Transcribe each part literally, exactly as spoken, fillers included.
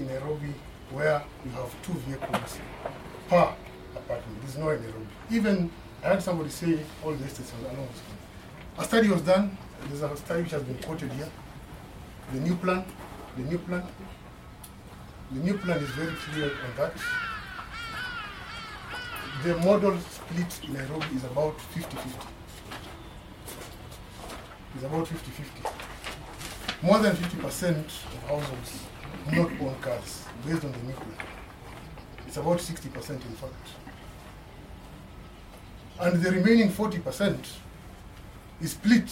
in Nairobi where you have two vehicles per apartment. There's no in Nairobi. Even I had somebody say all the estates are along. A study was done. There's a study which has been quoted here. The new plan, the new plan, the new plan is very clear on that. The model split in Nairobi is about fifty fifty. It's about fifty fifty. More than fifty percent of households do not own cars based on the new plan. It's about sixty percent in fact. And the remaining forty percent is split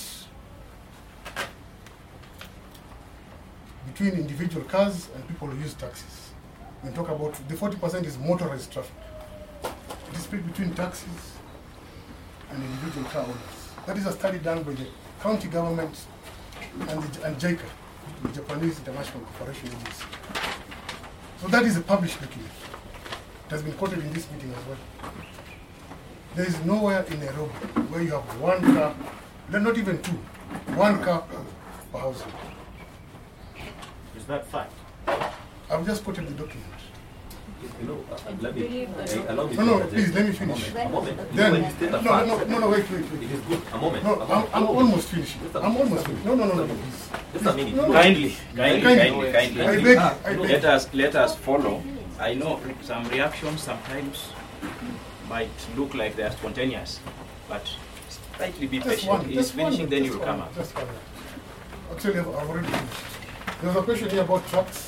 between individual cars and people who use taxis. We talk about the forty percent is motorized traffic. It is split between taxis and individual car owners. That is a study done by the county government and, the, and JICA, the Japanese International Cooperation Agency. So that is a published document. It has been quoted in this meeting as well. There is nowhere in Nairobi where you have one car, not even two, one car per household. Is that fact? I've just quoted the document. You know, uh, let me, uh, allow me no, no, please, let me finish. A moment. Then, When you state a no, fact, no, no, no, wait, wait, wait. It is good. A moment. No, a moment. I'm, I'm a moment. almost finishing. Just a I'm minute. almost finished. No, no, no, no, no, please. Just a minute. No, no. Kindly, kindly, Kindly. kindly, I kindly. beg, I beg. Let us let us follow. I know some reactions sometimes might look like they are spontaneous, but slightly be Just patient. one, He's just finishing, one, then just you will one, come up. Just one. Actually, I've I've already finished. There's a question here about trucks.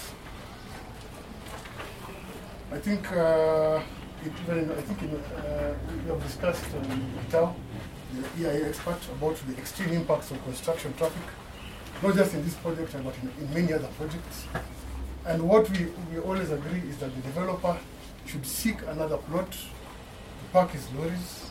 I think, uh, it, even, I think in, uh, we have discussed um, Itao, the E I A expert, about the extreme impacts of construction traffic, not just in this project, but in, in many other projects. And what we, we always agree is that the developer should seek another plot to park his lorries,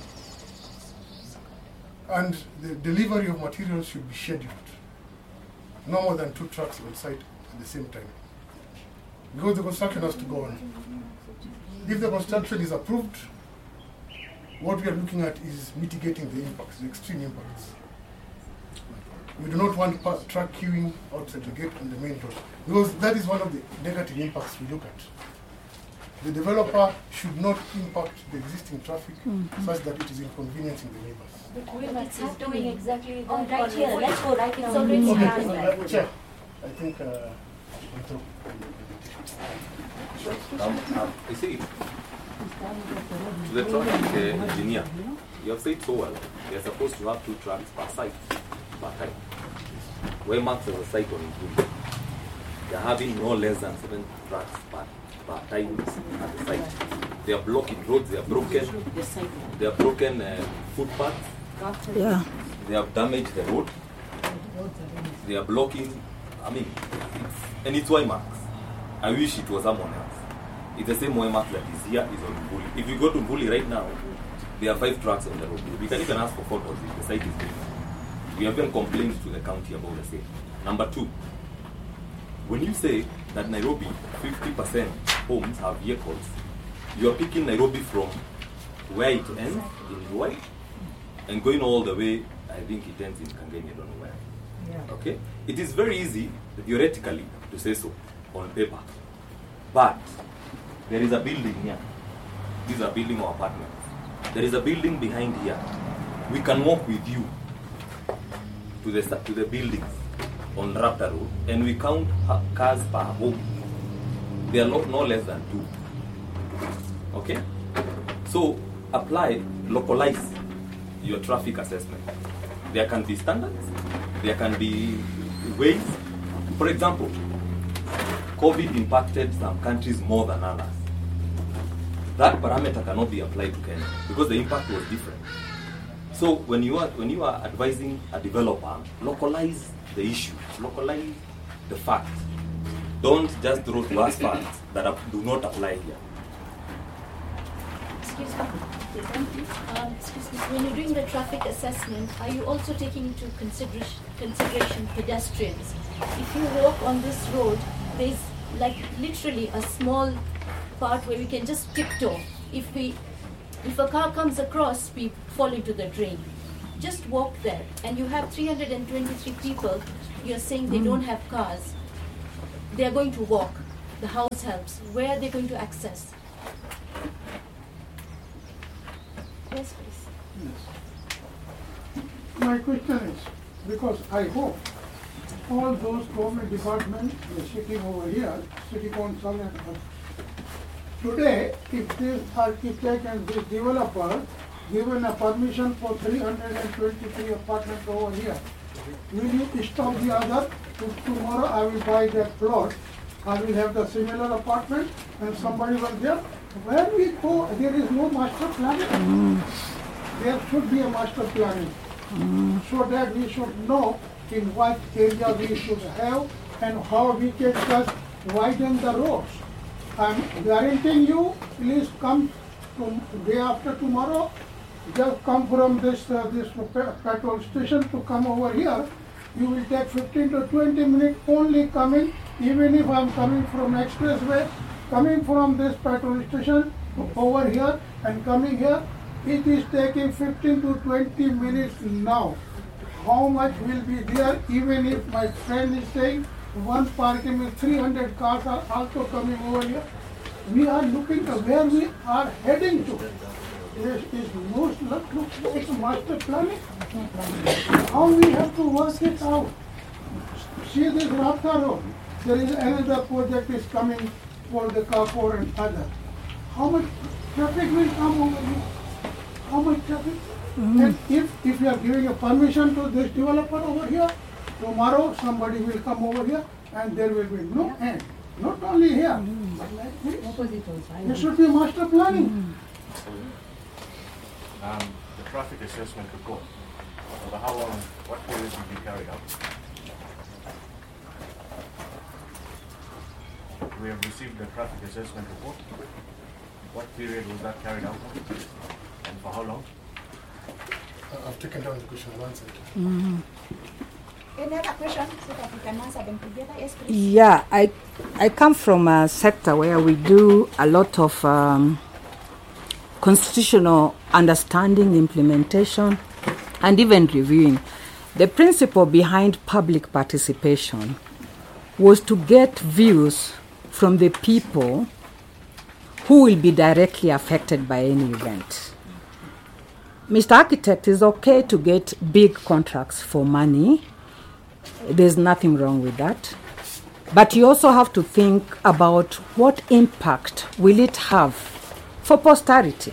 and the delivery of materials should be scheduled. No more than two trucks on site at the same time. Because the construction has to go on. If the construction is approved, what we are looking at is mitigating the impacts, the extreme impacts. We do not want pa- truck queuing outside the gate on the main road, because that is one of the negative impacts we look at. The developer should not impact the existing traffic mm-hmm. such that it is inconveniencing the neighbors. But it's happening exactly Oh, that. right here. Let's go right It's now. already Okay, happening. uh, Chair, I think uh, I'm through. Um, um, you see, to the traffic uh, engineer, you have said so well. They are supposed to have two trucks per site, per time. Where marks as a site on Google, they are having no less than seven trucks per, per time at the site. They are blocking roads, they are broken, they are broken uh, footpaths, Yeah. they have damaged the road, they are blocking, I mean, it's, and it's Y marks. I wish it was someone else. It's the same Y mark that is here, is on Bully. If you go to Bully right now, there are five trucks on the road. We can even ask for photos if the site is big. We have been complaints to the county about the same. Number two, when you say that Nairobi, fifty percent homes have vehicles, you are picking Nairobi from where it ends in Ruai and going all the way, I think it ends in Kangemi, I don't know where. Yeah. Okay? It is very easy, theoretically, to say so on paper. But there is a building here. This is a building or apartment. There is a building behind here. We can walk with you to the to the buildings on Raptor Road, and we count cars per home. They are not no less than two. Okay? So apply, localize your traffic assessment. There can be standards. There can be ways. For example, COVID impacted some countries more than others. That parameter cannot be applied to Kenya because the impact was different. So when you are when you are advising a developer, localize the issue, localize the facts. Don't just throw to us facts that are, do not apply here. Excuse me. Um, excuse me. When you're doing the traffic assessment, are you also taking into consideration consideration pedestrians? If you walk on this road, there's like literally a small part where we can just tiptoe. If we, if a car comes across, we fall into the drain. Just walk there, and you have three hundred twenty-three people. You're saying they don't have cars. They are going to walk. the house helps, where are they going to access? Yes, please. Yes. My question is, because I hope all those government departments are sitting over here, city council and others. Today, if this architect and this developer given a permission for three hundred twenty-three apartments over here, will you stop the other? If tomorrow I will buy that plot, I will have the similar apartment and somebody was there. Where we go, there is no master planning. Mm. There should be a master planning. Mm. So that we should know in what area we should have and how we can just widen the roads. I'm guaranteeing you, please come to day after tomorrow, just come from this uh, this petrol station to come over here. You will take fifteen to twenty minutes only coming, even if I'm coming from expressway, coming from this petrol station over here and coming here, it is taking fifteen to twenty minutes now. How much will be there, even if my friend is saying one parking with three hundred cars are also coming over here? We are looking at where we are heading to. There is no look, look, it's master planning. How we have to work it out? See this Rabta Road. There is another project is coming for the Kapur and other. How much traffic will come over here? How much traffic? Mm-hmm. And if, if you are giving a permission to this developer over here, tomorrow somebody will come over here and there will be no end. Not only here, mm-hmm. but like this. There should be master planning. Mm-hmm. Um, the traffic assessment report, over how long, what period will be carried out? We have received the traffic assessment report. What period was that carried out on? And for how long? Uh, I've taken down the question and answered. Mm-hmm. Any other question so that we can answer them together? Yes, please. Yeah, I, I come from a sector where we do a lot of um, constitutional understanding, implementation, and even reviewing. The principle behind public participation was to get views from the people who will be directly affected by any event. Mister Architect, is okay to get big contracts for money. There's nothing wrong with that. But you also have to think about what impact will it have for posterity.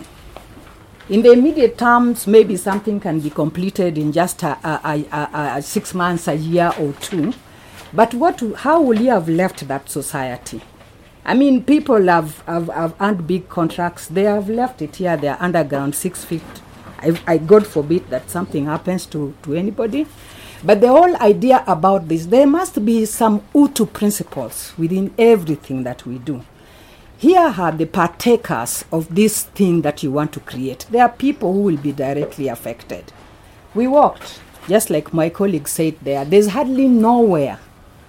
In the immediate terms, maybe something can be completed in just a, a, a, a six months, a year or two. But what? How will you have left that society? I mean, people have, have, have earned big contracts. They have left it here. They are underground, six feet. I, I God forbid that something happens to, to anybody. But the whole idea about this, there must be some Utu principles within everything that we do. Here are the partakers of this thing that you want to create. There are people who will be directly affected. We walked, just like my colleague said there, there's hardly nowhere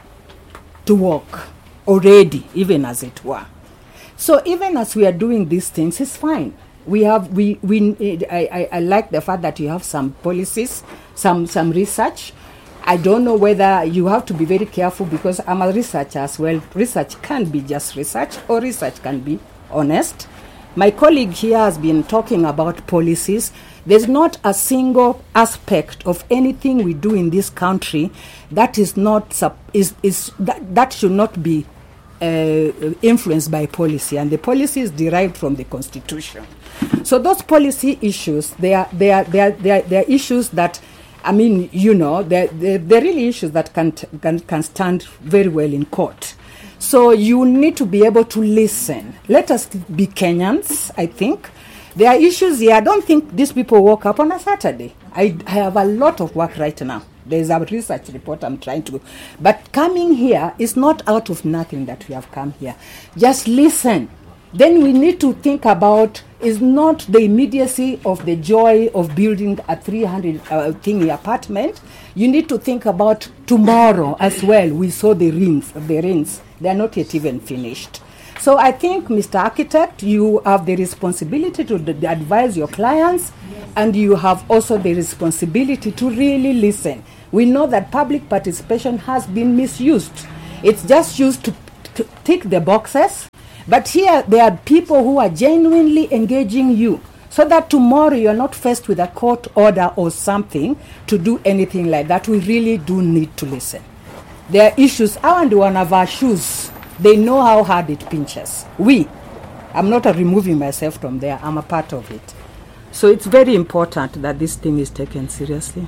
to walk already, even as it were. So even as we are doing these things, it's fine. We have, we, we, I, I, I like the fact that you have some policies, some, some research. I don't know whether you have to be very careful because I'm a researcher as well. Research can be just research or research can be honest. My colleague here has been talking about policies. There's not a single aspect of anything we do in this country that is not is is that, that should not be uh, influenced by policy, and the policy is derived from the Constitution. So those policy issues, they are they are they are they are, they are issues that, I mean, you know, they're, they're, they're really issues that can, can can stand very well in court. So you need to be able to listen. Let us be Kenyans, I think. There are issues here. I don't think these people woke up on a Saturday. I, I have a lot of work right now. There's a research report I'm trying to do. But coming here is not out of nothing that we have come here. Just listen. Then we need to think about, is not the immediacy of the joy of building a three hundred uh, thingy apartment. You need to think about tomorrow as well. We saw the rings, the rings. They are not yet even finished. So I think, Mister Architect, you have the responsibility to d- advise your clients, and you have also the responsibility to really listen. We know that public participation has been misused. It's just used to to tick the boxes. But here there are people who are genuinely engaging you, so that tomorrow you're not faced with a court order or something to do anything like that. We really do need to listen. There are issues. I want one of our shoes. They know how hard it pinches. We, I'm not removing myself from there. I'm a part of it. So it's very important that this thing is taken seriously.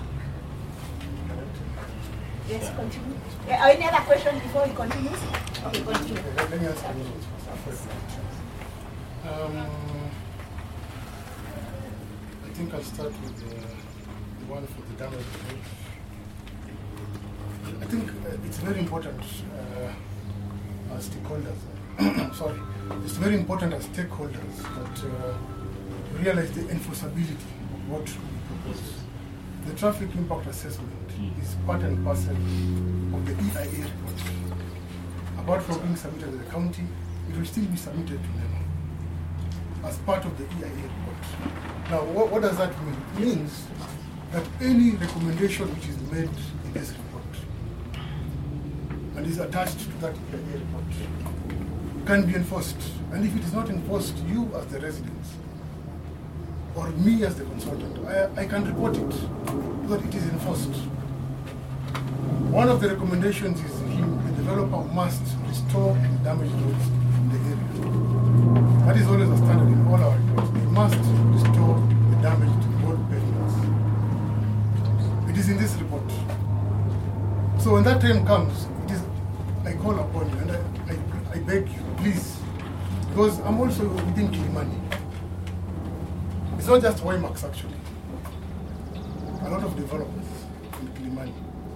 Yes, continue. Yeah, any other question before he continues? Okay, continue. Let me ask you. Um, I think I'll start with the, the one for the damage. I think uh, it's very important uh, as stakeholders. Sorry, it's very important as stakeholders that uh, realize the enforceability of what we propose. The traffic impact assessment is part and parcel of the E I A report. Apart from being submitted to the county, it will still be submitted to them as part of the E I A report. Now, what, what does that mean? It means that any recommendation which is made in this report and is attached to that E I A report can be enforced. And if it is not enforced, you as the residents or me as the consultant, I, I can report it so that it is enforced. One of the recommendations is him, the developer must restore the damaged roads in the area. That is always a standard in all our reports. They must restore the damaged road pavements. It is in this report. So when that time comes, it is, I call upon you and I, I, I beg you, please, because I'm also within Kilimani. It's not just Waymax actually. A lot of developers in Kilimani.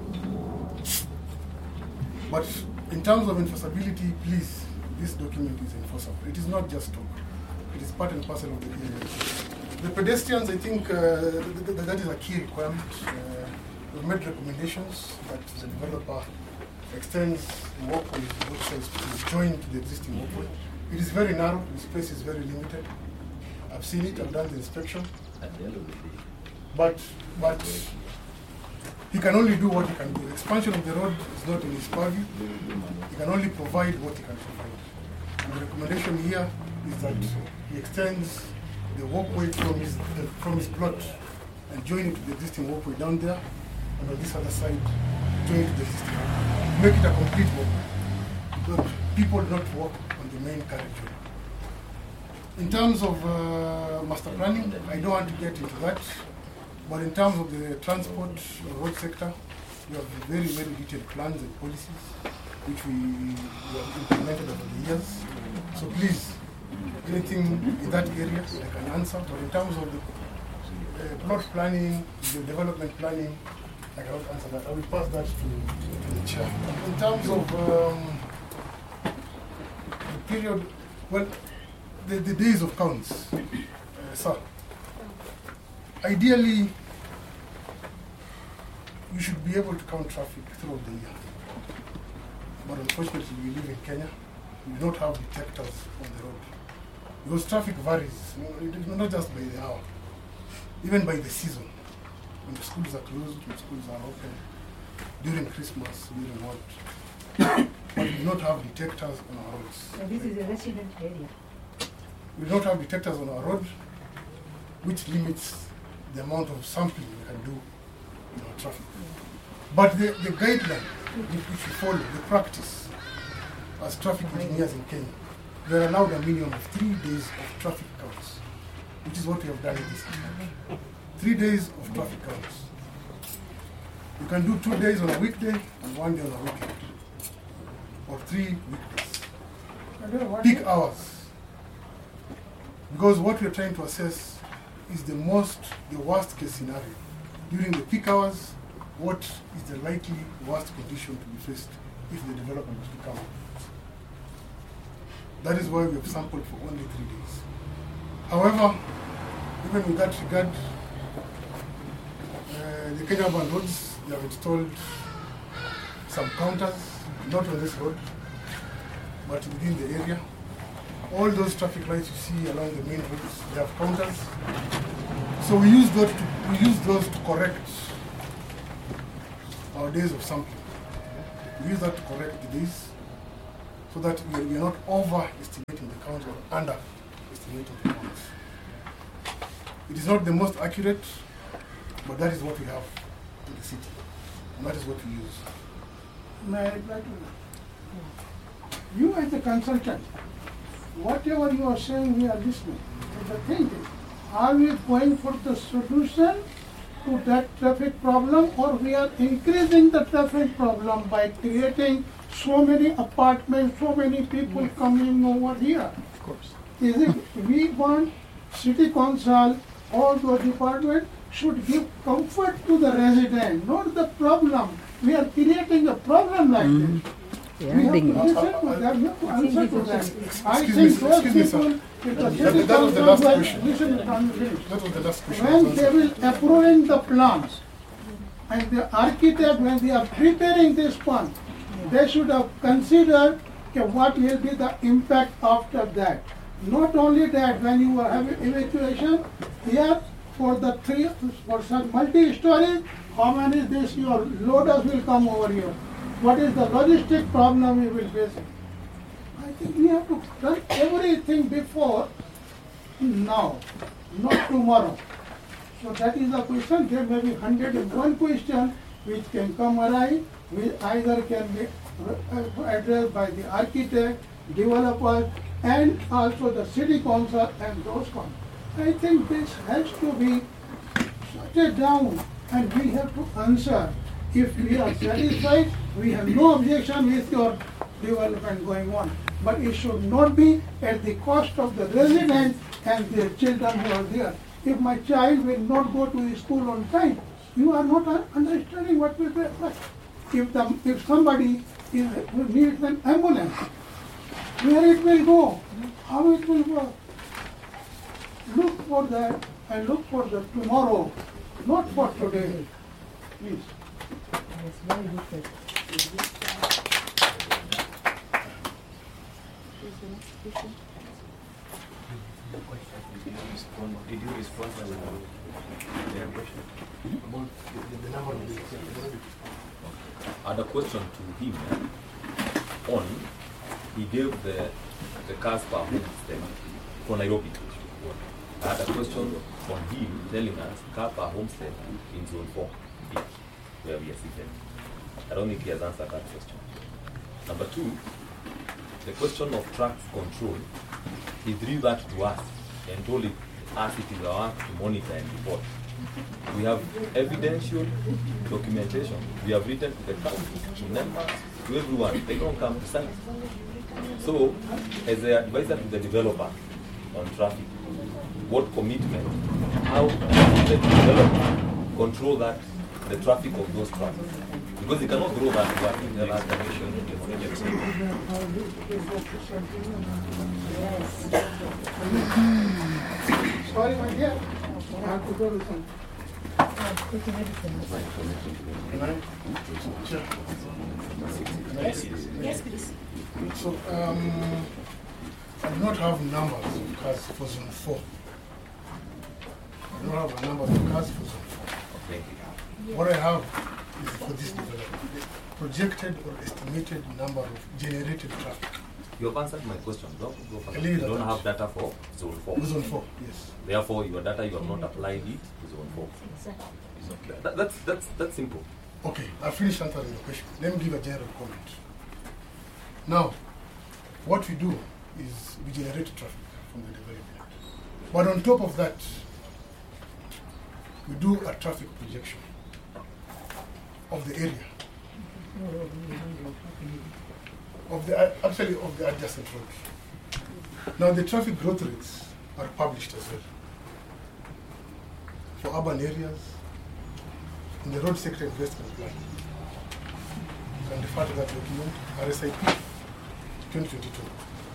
But in terms of enforceability, please, this document is enforceable. It is not just talk. It is part and parcel of the area. The pedestrians, I think uh, th th that is a key requirement. Uh, we've made recommendations that the developer extends the walkway to both sides to join to the existing walkway. It is very narrow. The space is very limited. I've seen it. I've done the inspection. At the end of the day. But but he can only do what he can do. Expansion of the road is not in his purview. He can only provide what he can provide. And the recommendation here is that he extends the walkway from his uh, from his plot and join it to the existing walkway down there, and on this other side, join it to the existing walkway. Make it a complete walkway. So people do not walk on the main carriageway. In terms of uh, master planning, I don't want to get into that. But in terms of the transport road sector, we have very, very detailed plans and policies which we, we have implemented over the years. So please, anything in that area I can answer. But in terms of the uh, plot planning, the development planning, I cannot answer that. I will pass that to, to the chair. In terms of um, the period, well, the, the days of counts, uh, sir. Ideally, you should be able to count traffic throughout the year. But unfortunately, we live in Kenya. We do not have detectors on the road. Because traffic varies, you know, not just by the hour, even by the season. When the schools are closed, when schools are open, during Christmas, during what. But we do not have detectors on our roads. So this is a resident area. We do not have detectors on our road, which limits the amount of sampling we can do in our traffic. But the, the guideline which we follow, the practice as traffic engineers in Kenya, we are allowed a minimum of three days of traffic counts, which is what we have done in this year. Three days of traffic counts. You can do two days on a weekday and one day on a weekend, or three weekdays. Peak hours. Because what we are trying to assess is the most, the worst case scenario. During the peak hours, what is the likely worst condition to be faced if the development was to come up? That is why we have sampled for only three days. However, even with that regard, uh, the Kenya Urban Roads, they have installed some counters, not on this road, but within the area. All those traffic lights you see along the main roads, they have counters. So we use those to, we use those to correct our days of sampling. We use that to correct the days. so that we are, we are not overestimating the counts or underestimating the counts. It is not the most accurate, but that is what we have in the city, and that is what we use. May I reply to that? You as a consultant, whatever you are saying, we are listening. But the thing is, are we going for the solution to that traffic problem, or we are increasing the traffic problem by creating so many apartments, so many people coming over here? Of course. Is it we want city council, all the department should give comfort to the resident, not the problem. We are creating a problem like Mhm. this. Yeah, We have ding to it. listen to them, we have to answer to them. I Excuse think me, those excuse me, sir. people, if the That- city that was the council last will- question. listen, I'm finished. That was the last question. When they will approving the plans, and the architect, when they are preparing this plan, they should have considered okay, what will be the impact after that. Not only that, when you are having evacuation, here for the three, for some multi-stories, how many this your loaders will come over here? What is the logistic problem we will face? I think we have to run everything before now, not tomorrow. So that is the question. There may be one hundred and one question which can come arise, which either can be uh, addressed by the architect, developer, and also the city council and those council. I think this has to be sorted down, and we have to answer. If we are satisfied, we have no objection with your development going on. But it should not be at the cost of the residents and their children who are there. If my child will not go to school on time, you are not un- understanding what will be like. If the, if somebody is, needs an ambulance, where it will go, how it will work. Look for that and look for the tomorrow, not for today. Please. Did you respond to their question? About the, the number of the I had a question to him. On, he gave the the cars per homestead for Nairobi. I had a question on him telling us car per homestead in zone four, where we are seated. I don't think he has answered that question. Number two, the question of traffic control, he drew that to us and told it, us it is our work to monitor and report. We have evidential documentation. We have written to the council, to members, to everyone. They don't come to sign. So, as an advisor to the developer on traffic, what commitment, how does the developer control that, the traffic of those trucks? Because he cannot grow that work in the last condition in the project. Sorry, my dear. I have to go to some. Yes, please. So, um, I do not have numbers of cars for zone four. I don't have a number of cars for zone four. Okay. What I have is for this development, projected or estimated number of generated traffic. You have answered my question. Don't go further. I leave You it at don't that. have data for zone four. Zone four, yes. Therefore, your data, you have not applied it to zone four. That, that's, that's, that's simple. Okay, I'll finish answering the question. Let me give a general comment. Now, what we do is we generate traffic from the development. But on top of that, we do a traffic projection of the area. Of the, actually of the adjacent roads. Now the traffic growth rates are published as well. For urban areas, in the road sector investment plan. You can refer to that document, R S I P twenty twenty-two.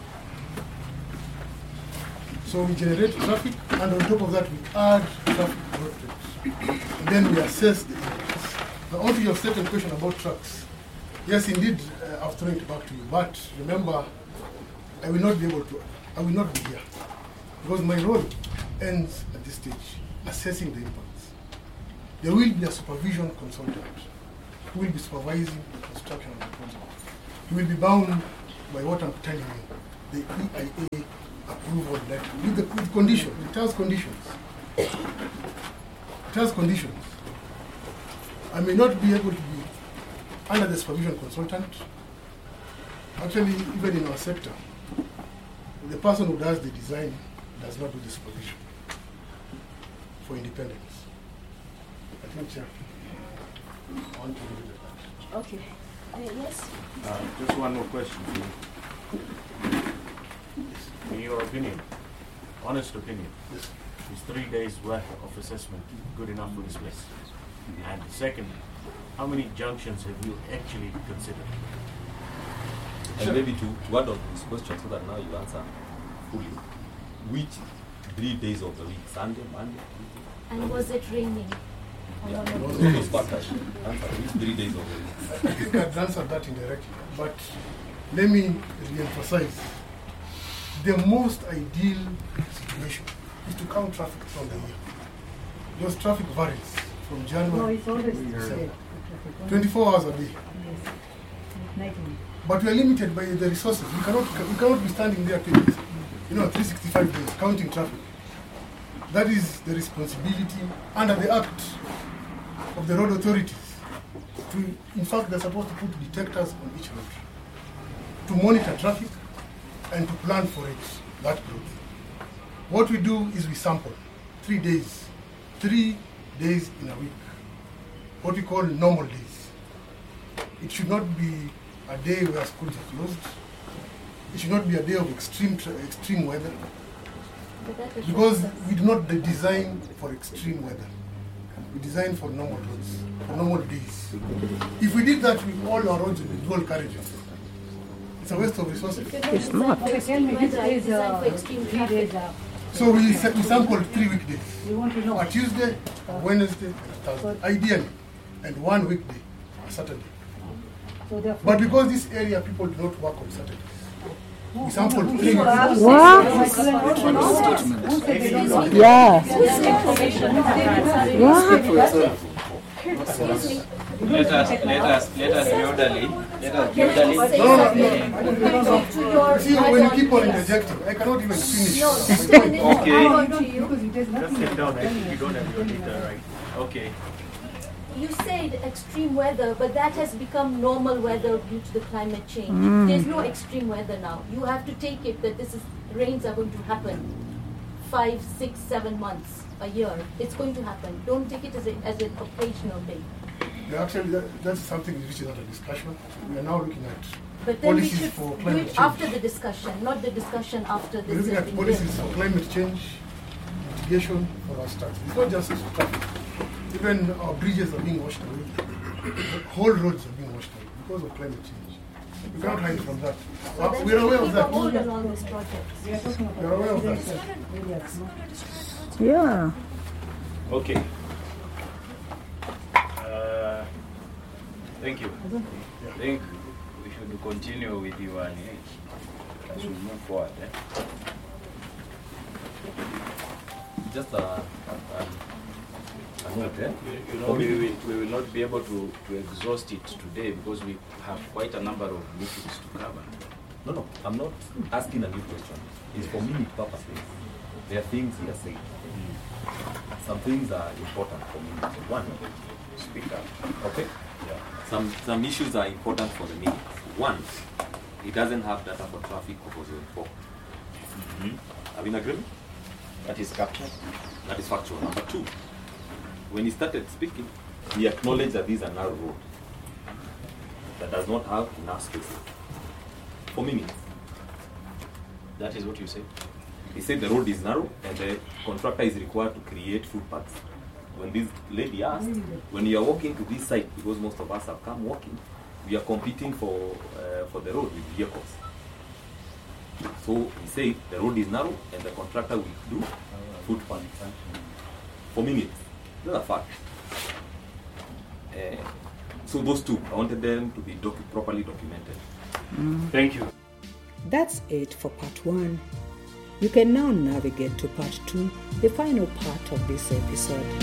So we generate traffic, and on top of that we add traffic growth rates. And then we assess the impacts. Now on to your second question about trucks. Yes, indeed, uh, I've thrown it back to you, but remember, I will not be able to, I will not be here. Because my role ends at this stage, assessing the impacts. There will be a supervision consultant who will be supervising the construction of the project. He will be bound by what I'm telling you, the E I A approval letter with the with conditions. It has conditions. It has conditions. I may not be able to be under the supervision consultant. Actually, even in our sector, the person who does the design does not do the supervision for independence. I think, Chair, I want to leave it at that. Okay. Uh, yes? Uh, just one more question for you. In your opinion, honest opinion, Yes. is three days worth of assessment good enough for this place? And second, how many junctions have you actually considered? And maybe to, to add on to this question so that now you answer fully. Which three days of the week? Sunday, Monday, Tuesday? And was it raining? on Yeah, one of those those? those factors. Answer which three days of the week? I think I've answered that indirectly, but let me re-emphasize. The most ideal situation is to count traffic from the year. Because traffic varies from No, January it's always to the December. same. twenty-four hours a day. Yes. Nighting. But we are limited by the resources. We cannot, we cannot be standing there, twenty, you know, three hundred sixty-five days counting traffic. That is the responsibility under the act of the road authorities. To, in fact, they're supposed to put detectors on each road to monitor traffic and to plan for it, that growth. What we do is we sample three days, three days in a week, what we call normal days. It should not be a day where schools are closed. It should not be a day of extreme tra- extreme weather, But that is because also- we do not de- design for extreme weather. We design for normal roads, for normal days. If we did that with all our roads with dual carriages, it's a waste of resources. If you're not It's designed not. for Okay, tell me, extreme this weather, is designed uh, for extreme three traffic. days up. So we, sa- we sampled three weekdays, You want to know? a Tuesday, a Wednesday, and a Thursday, ideally, and one weekday, a Saturday. So therefore. But because this area people do not work on Saturdays, No, we sampled no, no, three no, weekdays. What? no, no, no, no, no, they don't know. Yes. Excuse me. Let us, let us, let us be orderly. Let us be Can I orderly. say No, no, something? no. To your See, when you add-on, keep on please. interjecting, I cannot even finish. No, my just a point. minute. Okay. Add on to you. Because it has Just nothing sit to down, do I think with you don't have your leader right. Okay. You said extreme weather, but that has become normal weather due to the climate change. There's no extreme weather now. You have to take it that this is rains are going to happen five, six, seven months a year. It's going to happen. Don't take it as, a, as an occasional thing. Yeah, actually, that, that's something which is under discussion. We are now looking at But then we policies should for do climate it change. after the discussion, not the discussion after We're this looking has at been policies built. for climate change, mitigation for our stars. It's not just traffic. Even our bridges are being washed away. Whole roads are being washed away because of climate change. We cannot hide from that. So Uh, then we are aware of keep a that. hold on all these projects. We are talking about We are aware of that. residential areas, no? Yeah. Okay. Uh, thank you. I think we should continue with your uh, as we move forward. Eh? Just a, a, a, a note, eh? You know, we will, we will not be able to, to exhaust it today because we have quite a number of meetings to cover. No, no, I'm not asking a new question. It's for minute purposes. There are things we are saying. Some things are important for me. One, Speak up. okay? Some some issues are important for the minutes. One, it doesn't have data for traffic for zone four. Are we in agreement? That is captured. That is factual. Number two, when he started speaking, he acknowledged that this is a narrow road that does not have enough space for minutes. That is what you say. He said the road is narrow and the contractor is required to create footpaths. When this lady asked, when you are walking to this side, because most of us have come walking, we are competing for uh, for the road with vehicles. So he said the road is narrow and the contractor will do footpaths for minutes. That's a fact. Uh, so those two, I wanted them to be docu- properly documented. Thank you. That's it for part one. You can now navigate to part two, the final part of this episode.